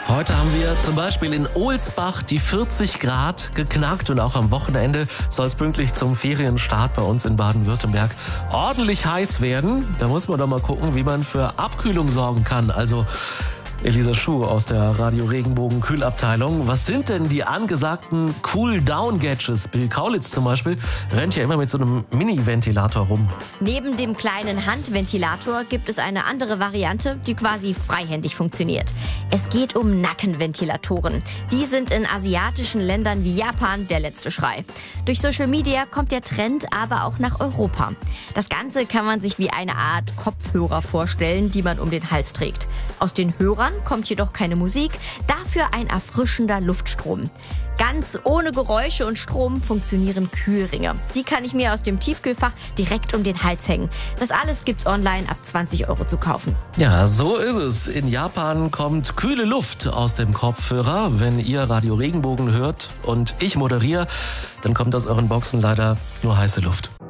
Heute haben wir zum Beispiel in Ohlsbach die 40 Grad geknackt und auch am Wochenende soll es pünktlich zum Ferienstart bei uns in Baden-Württemberg ordentlich heiß werden. Da muss man doch mal gucken, wie man für Abkühlung sorgen kann. Also Elisa Schuh aus der Radio Regenbogen Kühlabteilung. Was sind denn die angesagten Cool-Down-Gadgets? Bill Kaulitz zum Beispiel rennt ja immer mit so einem Mini-Ventilator rum. Neben dem kleinen Handventilator gibt es eine andere Variante, die quasi freihändig funktioniert. Es geht um Nackenventilatoren. Die sind in asiatischen Ländern wie Japan der letzte Schrei. Durch Social Media kommt der Trend aber auch nach Europa. Das Ganze kann man sich wie eine Art Kopfhörer vorstellen, die man um den Hals trägt. Aus den Hörern kommt jedoch keine Musik, dafür ein erfrischender Luftstrom. Ganz ohne Geräusche und Strom funktionieren Kühlringe. Die kann ich mir aus dem Tiefkühlfach direkt um den Hals hängen. Das alles gibt's online ab 20 € zu kaufen. Ja, so ist es. In Japan kommt kühle Luft aus dem Kopfhörer. Wenn ihr Radio Regenbogen hört und ich moderiere, dann kommt aus euren Boxen leider nur heiße Luft.